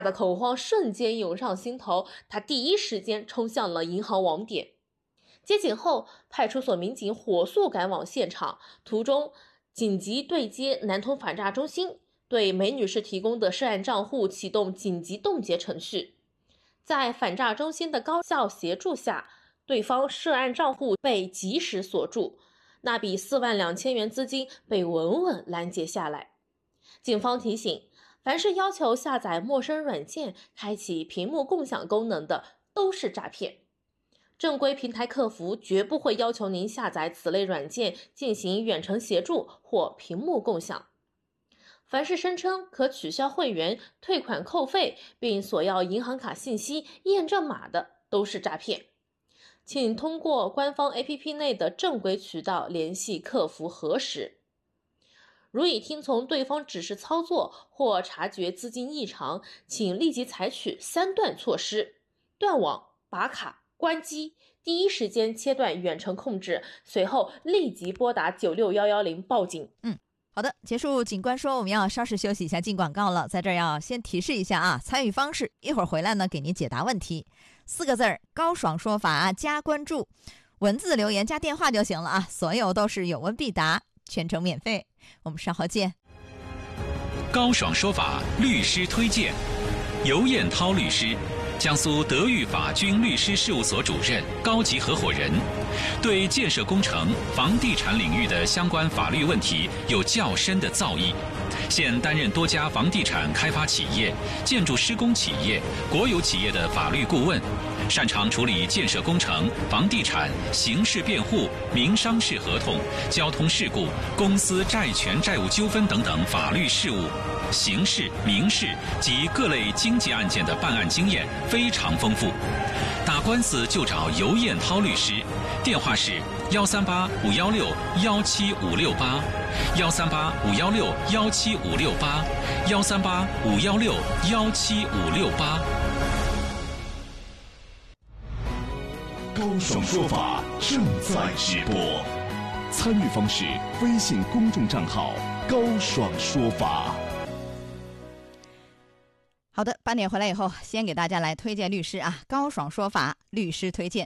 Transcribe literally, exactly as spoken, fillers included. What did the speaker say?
的恐慌瞬间涌上心头，他第一时间冲向了银行网点。接警后，派出所民警火速赶往现场，途中紧急对接南通反诈中心，对梅女士提供的涉案账户启动紧急冻结程序。在反诈中心的高效协助下，对方涉案账户被及时锁住，那笔四万两千元资金被稳稳拦截下来。警方提醒，凡是要求下载陌生软件、开启屏幕共享功能的，都是诈骗。正规平台客服绝不会要求您下载此类软件进行远程协助或屏幕共享。凡是声称可取消会员、退款扣费，并索要银行卡信息、验证码的，都是诈骗。请通过官方 A P P 内的正规渠道联系客服核实。如已听从对方指示操作或察觉资金异常，请立即采取三断措施：断网、拔卡、关机，第一时间切断远程控制，随后立即拨打九六一一零报警。 嗯，好的，结束警官说我们要稍事休息一下，进广告了。在这儿要先提示一下啊，参与方式，一会儿回来呢给您解答问题。四个字儿，高爽说法加关注，文字留言加电话就行了啊，所有都是有问必答，全程免费。我们稍后见。 高爽说法律师推荐，尤彦涛律师，江苏德裕法军律师事务所主任、高级合伙人，对建设工程、房地产领域的相关法律问题有较深的造诣。现担任多家房地产开发企业、建筑施工企业、国有企业的法律顾问，擅长处理建设工程、房地产、刑事辩护、民商事合同、交通事故、公司债权债务纠纷等等法律事务。刑事、民事及各类经济案件的办案经验非常丰富，打官司就找尤彦涛律师，电话是幺三八五幺六幺七五六八，幺三八五幺六幺七五六八，幺三八五幺六幺七五六八。 高爽说法正在直播，参与方式：微信公众账号高爽说法。 好的，八点回来以后，先给大家来推荐律师啊，高爽说法律师推荐。